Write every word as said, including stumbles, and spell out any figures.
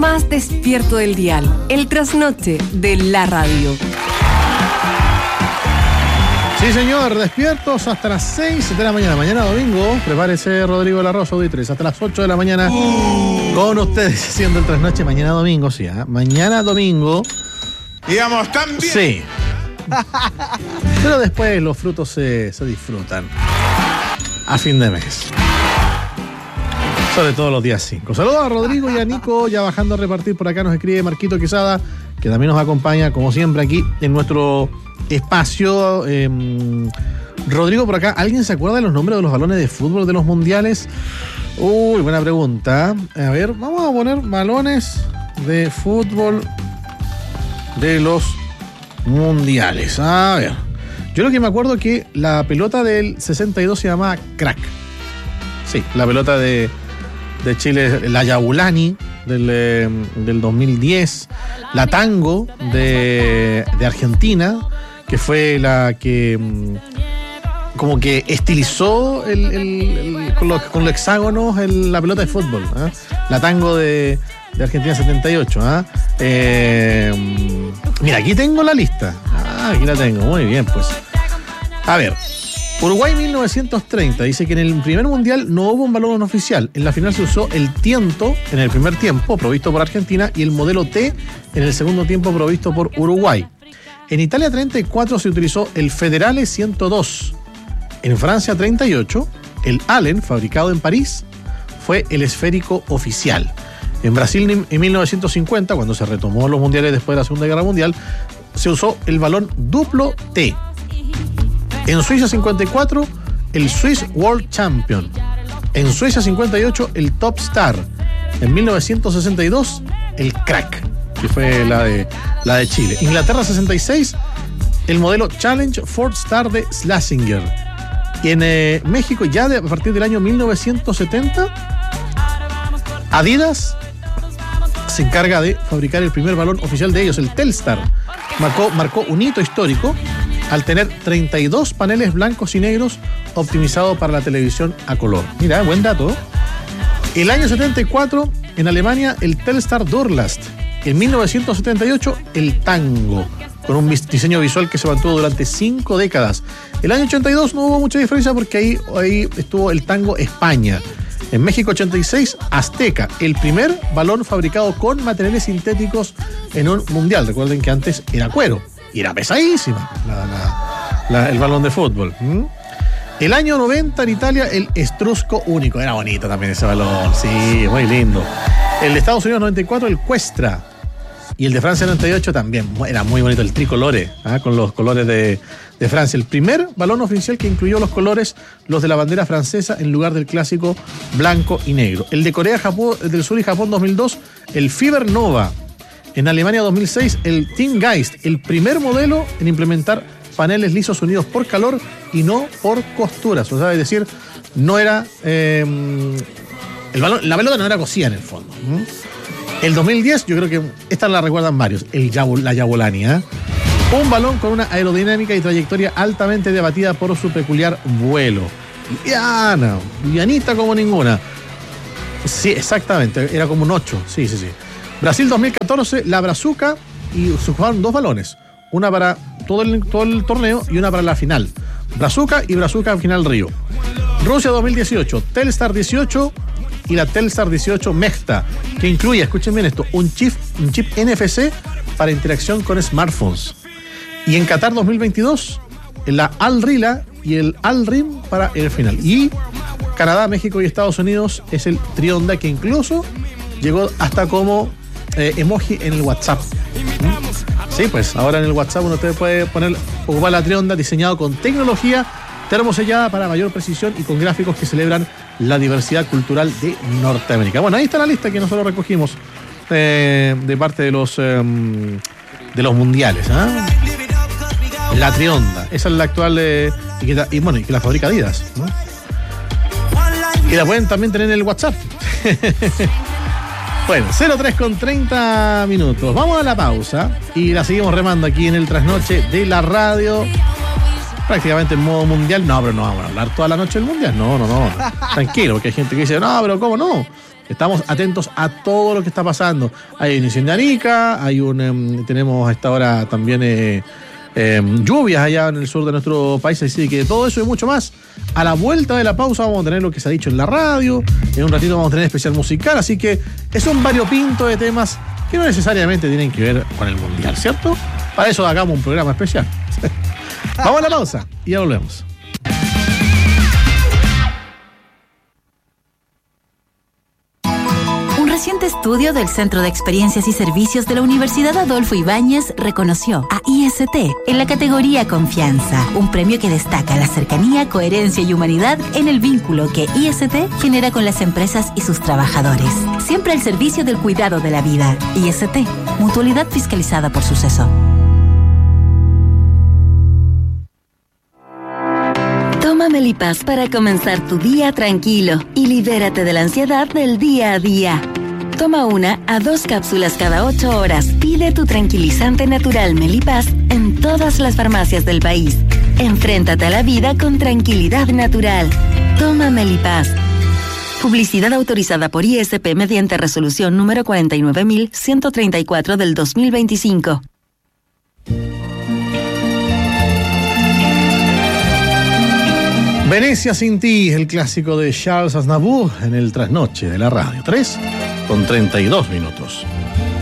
más despierto del dial, el trasnoche de la radio. Sí, señor, despiertos hasta las seis de la mañana. Mañana domingo, prepárese Rodrigo de la Rosa, auditriz, hasta las ocho de la mañana uh. con ustedes haciendo el trasnoche. Mañana domingo, sí, ¿eh? Mañana domingo. Digamos, también. Sí. Pero después los frutos se, se disfrutan a fin de mes. Sobre todo los días cinco. Saludos a Rodrigo y a Nico, ya bajando a repartir. Por acá nos escribe Marquito Quesada, que también nos acompaña, como siempre, aquí en nuestro espacio. Eh, Rodrigo, por acá, ¿alguien se acuerda de los nombres de los balones de fútbol de los mundiales? Uy, buena pregunta. A ver, vamos a poner balones de fútbol de los mundiales. A ver, yo lo que me acuerdo que la pelota del sesenta y dos se llamaba Crack. Sí, la pelota de, de Chile, la Yabulani del, eh, del dos mil diez, la Tango de, de Argentina, que fue la que mmm, como que estilizó el, el, el, con, los, con los hexágonos el, la pelota de fútbol, ¿eh? La Tango de, de Argentina setenta y ocho. ¿eh? Eh, mira, aquí tengo la lista. Ah, aquí la tengo, muy bien, pues. A ver, Uruguay mil novecientos treinta dice que en el primer mundial no hubo un balón oficial. En la final se usó el tiento en el primer tiempo, provisto por Argentina, y el modelo T en el segundo tiempo, provisto por Uruguay. En Italia treinta y cuatro se utilizó el Federale ciento dos. En Francia treinta y ocho, el Allen, fabricado en París, fue el esférico oficial. En Brasil en mil novecientos cincuenta, cuando se retomó los mundiales después de la Segunda Guerra Mundial, se usó el balón duplo T. En Suiza cincuenta y cuatro, el Swiss World Champion. En Suecia cincuenta y ocho, el Top Star. En mil novecientos sesenta y dos, el Crack, que fue la de, la de Chile. Inglaterra sesenta y seis, el modelo Challenge Ford Star de Schlesinger. Y en eh, México, ya de, a partir del año mil novecientos setenta, Adidas se encarga de fabricar el primer balón oficial de ellos, el Telstar. Marcó, marcó un hito histórico al tener treinta y dos paneles blancos y negros optimizados para la televisión a color. Mira, buen dato. El año setenta y cuatro, en Alemania, el Telstar Durlast. En mil novecientos setenta y ocho, el Tango, con un diseño visual que se mantuvo durante cinco décadas. El año ochenta y dos no hubo mucha diferencia porque ahí, ahí estuvo el Tango España. En México ochenta y seis, Azteca, el primer balón fabricado con materiales sintéticos en un mundial. Recuerden que antes era cuero y era pesadísima la, la, la, el balón de fútbol. ¿Mm? El año noventa en Italia, el Estrusco Único. Era bonito también ese balón, sí, muy lindo. El de Estados Unidos noventa y cuatro, el Cuestra. Y el de Francia noventa y ocho también, era muy bonito, el Tricolore, ¿eh? Con los colores de, de Francia. El primer balón oficial que incluyó los colores, los de la bandera francesa, en lugar del clásico blanco y negro. El de Corea Japón, del Sur y Japón dos mil dos, el Fiber Nova. En Alemania dos mil seis, el Team Geist, el primer modelo en implementar paneles lisos unidos por calor y no por costuras. O sea, es decir, no era... Eh, el balón, la pelota no era cosida en el fondo. ¿Mm? El dos mil diez, yo creo que esta la recuerdan varios, el Yabul, la Yabulani, ¿eh? Un balón con una aerodinámica y trayectoria altamente debatida por su peculiar vuelo. Liviana, livianita como ninguna. Sí, exactamente, era como un ocho, sí, sí, sí. Brasil dos mil catorce, la Brazuca, y se jugaron dos balones, una para todo el, todo el torneo y una para la final. Brazuca y Brazuca Final Río. Rusia dos mil dieciocho, Telstar dieciocho y la Telstar dieciocho Mexta, que incluye, escuchen bien esto, un chip, un chip N F C para interacción con smartphones. Y en Qatar dos mil veintidós, la Al-Rila y el Al-Rim para el final. Y Canadá, México y Estados Unidos es el Trionda, que incluso llegó hasta como eh, emoji en el WhatsApp. ¿Mm? Sí, pues ahora en el WhatsApp uno puede poner, ocupar la Trionda, diseñado con tecnología termosellada para mayor precisión y con gráficos que celebran la diversidad cultural de Norteamérica. Bueno, ahí está la lista que nosotros recogimos eh, de parte de los eh, de los mundiales. ¿eh? La Trionda, esa es la actual eh, y, que, y bueno, y que la fabrica Adidas, ¿no? Y la pueden también tener en el WhatsApp. Bueno, cero tres con treinta minutos. Vamos a la pausa y la seguimos remando aquí en el trasnoche de la radio. Prácticamente en modo mundial. No, pero no vamos a hablar toda la noche del mundial. No, no, no. Tranquilo, porque hay gente que dice, no, pero ¿cómo no? Estamos atentos a todo lo que está pasando. Hay un incendio en Arica, hay un, um, tenemos a esta hora también eh, eh, lluvias allá en el sur de nuestro país, así que todo eso y mucho más. A la vuelta de la pausa vamos a tener lo que se ha dicho en la radio, en un ratito vamos a tener especial musical, así que es un variopinto de temas que no necesariamente tienen que ver con el mundial, ¿cierto? Para eso hagamos un programa especial. Vamos a la pausa y ya volvemos. Un reciente estudio del Centro de Experiencias y Servicios de la Universidad Adolfo Ibáñez reconoció a I S T en la categoría Confianza, un premio que destaca la cercanía, coherencia y humanidad en el vínculo que I S T genera con las empresas y sus trabajadores. Siempre al servicio del cuidado de la vida. I S T, mutualidad fiscalizada por Suceso. Toma Melipaz para comenzar tu día tranquilo y libérate de la ansiedad del día a día. Toma una a dos cápsulas cada ocho horas. Pide tu tranquilizante natural Melipaz en todas las farmacias del país. Enfréntate a la vida con tranquilidad natural. Toma Melipaz. Publicidad autorizada por I S P mediante resolución número cuarenta y nueve mil ciento treinta y cuatro del dos mil veinticinco. Venecia sin ti, el clásico de Charles Aznavour en el trasnoche de la radio. tres con treinta y dos minutos.